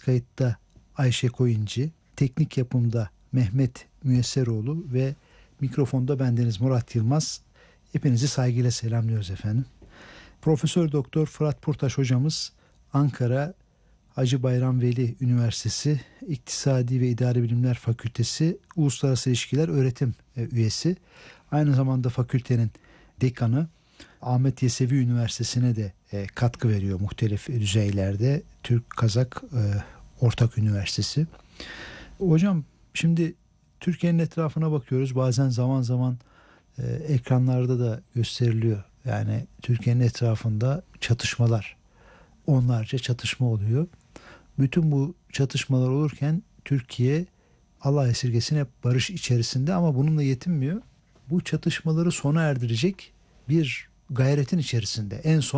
kayıtta Ayşe Koyuncu, teknik yapımda Mehmet Müyesseroğlu ve mikrofonda bendeniz Murat Yılmaz. Hepinizi saygıyla selamlıyoruz efendim. Profesör Doktor Fırat Purtaş hocamız Ankara Hacı Bayram Veli Üniversitesi İktisadi ve İdari Bilimler Fakültesi Uluslararası İlişkiler Öğretim Üyesi. Aynı zamanda fakültenin dekanı. Ahmet Yesevi Üniversitesi'ne de katkı veriyor muhtelif düzeylerde. Türk-Kazak Ortak Üniversitesi. Hocam şimdi Türkiye'nin etrafına bakıyoruz. Bazen zaman zaman ekranlarda da gösteriliyor. Yani Türkiye'nin etrafında çatışmalar, onlarca çatışma oluyor. Bütün bu çatışmalar olurken Türkiye Allah esirgesin hep barış içerisinde ama bununla yetinmiyor. Bu çatışmaları sona erdirecek bir gayretin içerisinde.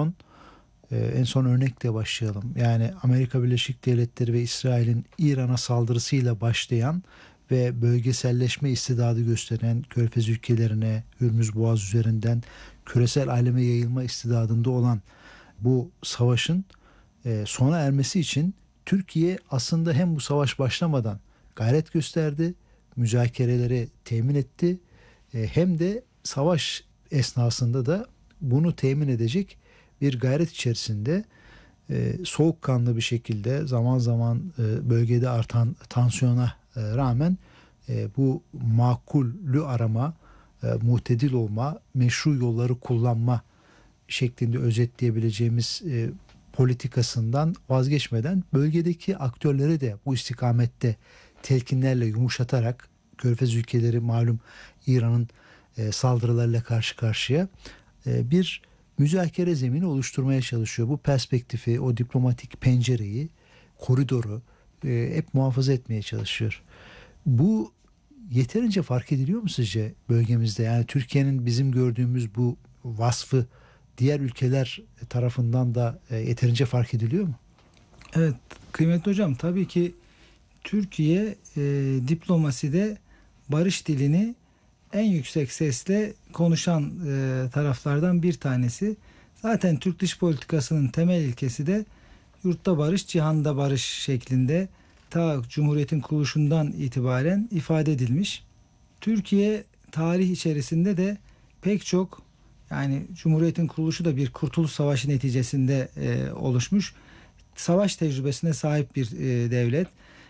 En son örnekle başlayalım. Yani Amerika Birleşik Devletleri ve İsrail'in İran'a saldırısıyla başlayan ve bölgeselleşme istidadı gösteren Körfez ülkelerine, Hürmüz Boğaz üzerinden küresel aleme yayılma istidadında olan bu savaşın sona ermesi için Türkiye aslında hem bu savaş başlamadan gayret gösterdi, müzakereleri temin etti, hem de savaş esnasında da bunu temin edecek bir gayret içerisinde soğukkanlı bir şekilde zaman zaman bölgede artan tansiyona rağmen bu makullü arama, mutedil olma, meşru yolları kullanma şeklinde özetleyebileceğimiz politikasından vazgeçmeden bölgedeki aktörleri de bu istikamette telkinlerle yumuşatarak, Körfez ülkeleri malum İran'ın saldırılarıyla karşı karşıya, bir müzakere zemini oluşturmaya çalışıyor. Bu perspektifi, o diplomatik pencereyi, koridoru hep muhafaza etmeye çalışıyor. Bu yeterince fark ediliyor mu sizce bölgemizde? Yani Türkiye'nin bizim gördüğümüz bu vasfı diğer ülkeler tarafından da yeterince fark ediliyor mu? Evet kıymetli hocam, tabii ki Türkiye diplomaside barış dilini en yüksek sesle konuşan taraflardan bir tanesi. Zaten Türk dış politikasının temel ilkesi de yurtta barış, cihanda barış şeklinde ta Cumhuriyet'in kuruluşundan itibaren ifade edilmiş. Türkiye tarih içerisinde de pek çok, yani Cumhuriyet'in kuruluşu da bir Kurtuluş Savaşı neticesinde oluşmuş. Savaş tecrübesine sahip bir devlet.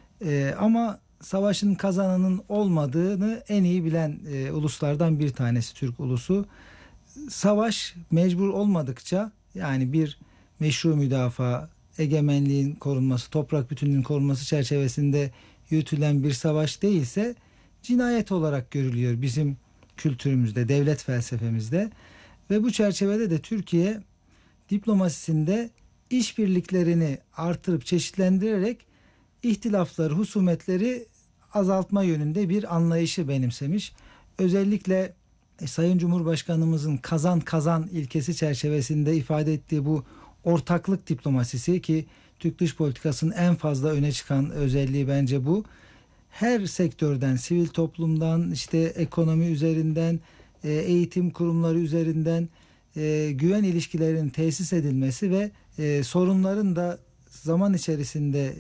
Ama savaşın kazananın olmadığını en iyi bilen uluslardan bir tanesi Türk ulusu. Savaş mecbur olmadıkça, yani bir meşru müdafaa, egemenliğin korunması, toprak bütünlüğünün korunması çerçevesinde yürütülen bir savaş değilse cinayet olarak görülüyor bizim kültürümüzde, devlet felsefemizde. Ve bu çerçevede de Türkiye diplomasisinde işbirliklerini artırıp çeşitlendirerek ihtilafları, husumetleri azaltma yönünde bir anlayışı benimsemiş. Özellikle Sayın Cumhurbaşkanımızın kazan kazan ilkesi çerçevesinde ifade ettiği bu ortaklık diplomasisi, ki Türk dış politikasının en fazla öne çıkan özelliği bence bu. Her sektörden, sivil toplumdan, işte ekonomi üzerinden, eğitim kurumları üzerinden güven ilişkilerinin tesis edilmesi ve sorunların da zaman içerisinde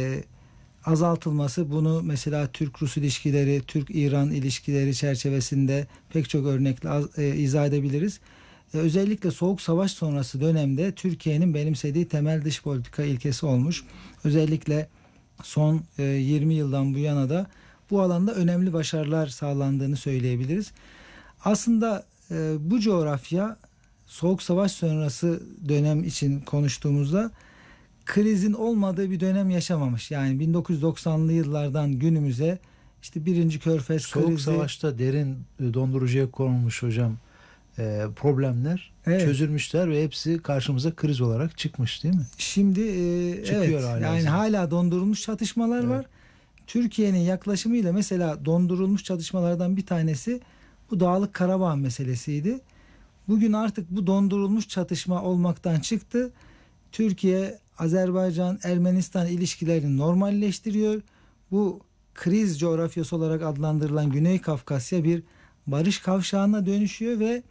azaltılması. Bunu mesela Türk-Rus ilişkileri, Türk-İran ilişkileri çerçevesinde pek çok örnekle izah edebiliriz. Özellikle Soğuk Savaş sonrası dönemde Türkiye'nin benimsediği temel dış politika ilkesi olmuş. Özellikle son 20 yıldan bu yana da bu alanda önemli başarılar sağlandığını söyleyebiliriz. Aslında bu coğrafya Soğuk Savaş sonrası dönem için konuştuğumuzda krizin olmadığı bir dönem yaşamamış. Yani 1990'lı yıllardan günümüze işte birinci Körfez Soğuk krizi. Savaş'ta derin dondurucuya konulmuş hocam problemler çözülmüşler ve hepsi karşımıza kriz olarak çıkmış, değil mi? Şimdi evet, yani hala dondurulmuş çatışmalar var. Türkiye'nin yaklaşımıyla mesela dondurulmuş çatışmalardan bir tanesi bu Dağlık Karabağ meselesiydi. Bugün artık bu dondurulmuş çatışma olmaktan çıktı. Türkiye, Azerbaycan, Ermenistan ilişkilerini normalleştiriyor. Bu kriz coğrafyası olarak adlandırılan Güney Kafkasya bir barış kavşağına dönüşüyor ve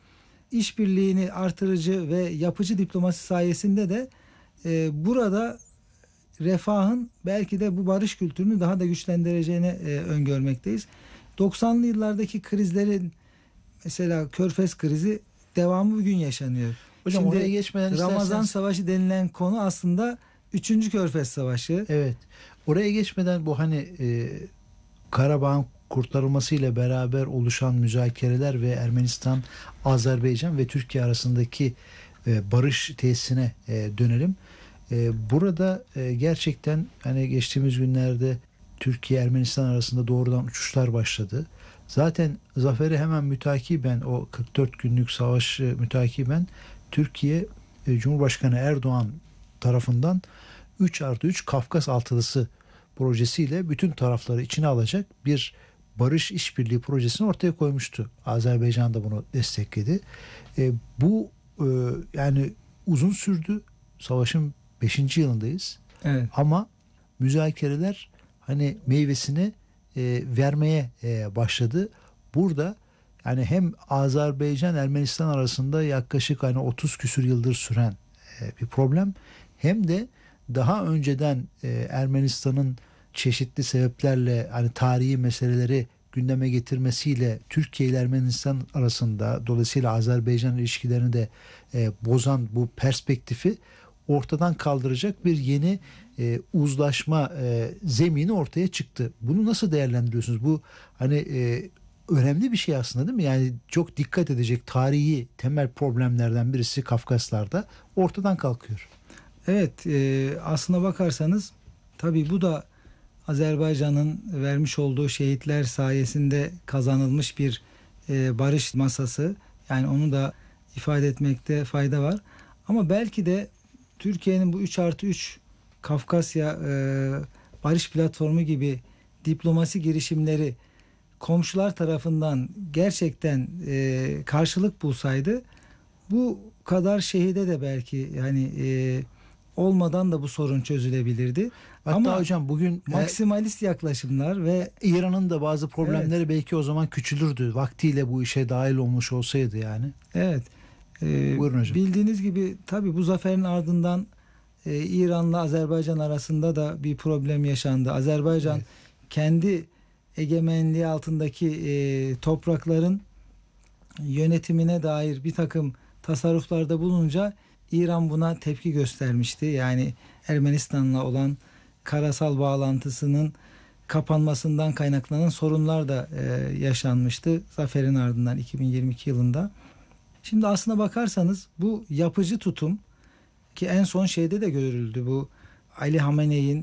işbirliğini artırıcı ve yapıcı diplomasi sayesinde de burada refahın belki de bu barış kültürünü daha da güçlendireceğini öngörmekteyiz. 90'lı yıllardaki krizlerin, mesela Körfez krizi devamı bugün yaşanıyor. Hocam Şimdi oraya geçmeden Ramazan isterseniz, Savaşı denilen konu aslında 3. Körfez Savaşı. evet, oraya geçmeden bu hani Karabağ'ın kurtarılmasıyla beraber oluşan müzakereler ve Ermenistan, Azerbaycan ve Türkiye arasındaki barış tesisine dönelim. Burada gerçekten hani geçtiğimiz günlerde Türkiye Ermenistan arasında doğrudan uçuşlar başladı. Zaten zaferi hemen mütakiben, o 44 günlük savaşı mütakiben Türkiye Cumhurbaşkanı Erdoğan tarafından 3+3 Kafkas Altılısı projesiyle bütün tarafları içine alacak bir barış işbirliği projesini ortaya koymuştu. Azerbaycan da bunu destekledi. Bu yani uzun sürdü. Savaşın 5. yılındayız. Evet. Ama müzakereler hani meyvesini vermeye başladı. Burada yani hem Azerbaycan Ermenistan arasında yaklaşık hani 30 küsür yıldır süren bir problem, hem de daha önceden Ermenistan'ın çeşitli sebeplerle hani tarihi meseleleri gündeme getirmesiyle Türkiye ile Ermenistan arasında, dolayısıyla Azerbaycan ilişkilerini de bozan bu perspektifi ortadan kaldıracak bir yeni uzlaşma zemini ortaya çıktı. Bunu nasıl değerlendiriyorsunuz? Bu hani önemli bir şey aslında, değil mi? Yani çok dikkat edecek tarihi temel problemlerden birisi Kafkaslar'da ortadan kalkıyor. Evet, aslına bakarsanız tabii bu da Azerbaycan'ın vermiş olduğu şehitler sayesinde kazanılmış bir barış masası. Yani onu da ifade etmekte fayda var. Ama belki de Türkiye'nin bu 3+3 Kafkasya barış platformu gibi diplomasi girişimleri komşular tarafından gerçekten karşılık bulsaydı, bu kadar şehide de belki yani olmadan da bu sorun çözülebilirdi. Hatta ama hocam bugün maksimalist yaklaşımlar ve İran'ın da bazı problemleri evet, belki o zaman küçülürdü. Vaktiyle bu işe dahil olmuş olsaydı yani. evet, Buyurun hocam. bildiğiniz gibi tabii bu zaferin ardından İran'la Azerbaycan arasında da bir problem yaşandı. Azerbaycan Evet. kendi egemenliği altındaki toprakların yönetimine dair bir takım tasarruflarda bulununca İran buna tepki göstermişti. Yani Ermenistan'la olan karasal bağlantısının kapanmasından kaynaklanan sorunlar da yaşanmıştı zaferin ardından 2022 yılında. Şimdi aslına bakarsanız bu yapıcı tutum, ki en son şeyde de görüldü, bu Ali Hamene'in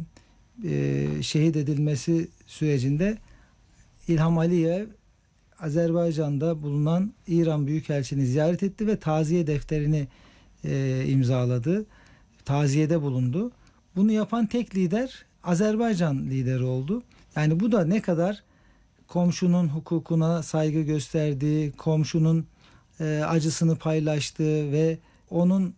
şehit edilmesi sürecinde İlham Aliyev Azerbaycan'da bulunan İran Büyükelçini ziyaret etti ve taziye defterini imzaladı. Taziyede bulundu. Bunu yapan tek lider Azerbaycan lideri oldu. Yani bu da ne kadar komşunun hukukuna saygı gösterdiği, komşunun acısını paylaştığı ve onun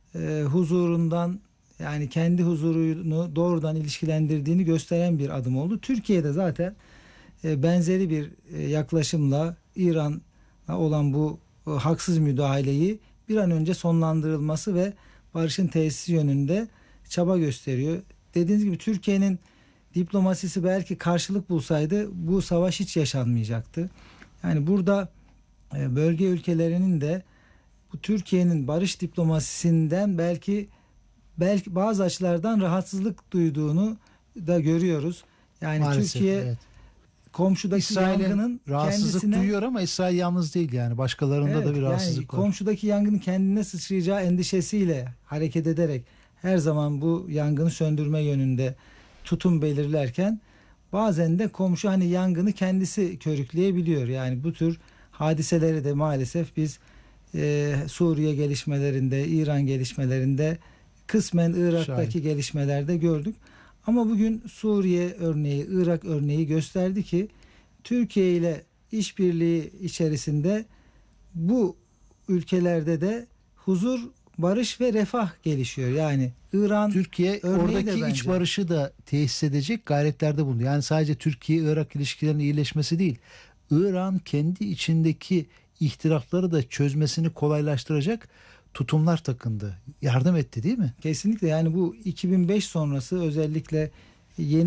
huzurundan, yani kendi huzurunu doğrudan ilişkilendirdiğini gösteren bir adım oldu. Türkiye'de zaten benzeri bir yaklaşımla İran'a olan bu haksız müdahaleyi bir an önce sonlandırılması ve barışın tesisi yönünde çaba gösteriyor. Dediğiniz gibi Türkiye'nin diplomasisi belki karşılık bulsaydı bu savaş hiç yaşanmayacaktı. Yani burada bölge ülkelerinin de bu Türkiye'nin barış diplomasisinden belki bazı açılardan rahatsızlık duyduğunu da görüyoruz. Yani Maalesef, Türkiye evet. komşudaki İsrail'in yangının rahatsızlık kendisine, duyuyor ama İsrail yalnız değil yani. Başkalarında da bir rahatsızlık yani var. komşudaki yangının kendine sıçrayacağı endişesiyle hareket ederek her zaman bu yangını söndürme yönünde tutum belirlerken, bazen de komşu hani yangını kendisi körükleyebiliyor. Yani bu tür hadiseleri de maalesef biz Suriye gelişmelerinde, İran gelişmelerinde, kısmen Irak'taki gelişmelerde gördük. Ama bugün Suriye örneği, Irak örneği gösterdi ki Türkiye ile işbirliği içerisinde bu ülkelerde de huzur, barış ve refah gelişiyor. Yani İran Türkiye örneği de oradaki bence iç barışı da tesis edecek gayretlerde bulundu. Yani sadece Türkiye-Irak ilişkilerinin iyileşmesi değil, İran kendi içindeki ihtilafları da çözmesini kolaylaştıracak tutumlar takındı. Yardım etti değil mi? Kesinlikle, yani bu 2005 sonrası özellikle yeni